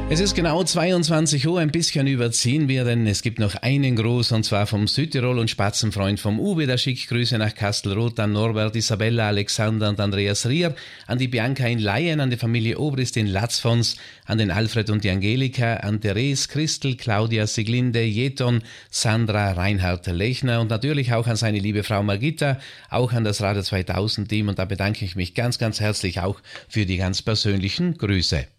Es ist genau 22 Uhr, ein bisschen überziehen wir, denn es gibt noch einen Gruß, und zwar vom Südtirol und Spatzenfreund vom Uwe. Da schickt Grüße nach Kastelruth an Norbert, Isabella, Alexander und Andreas Rier, an die Bianca in Laien, an die Familie Obrist in Latzfons, an den Alfred und die Angelika, an Therese, Christel, Claudia, Siglinde, Jeton, Sandra, Reinhard Lechner und natürlich auch an seine liebe Frau Margitta, auch an das Radio 2000 Team, und da bedanke ich mich ganz, ganz herzlich auch für die ganz persönlichen Grüße.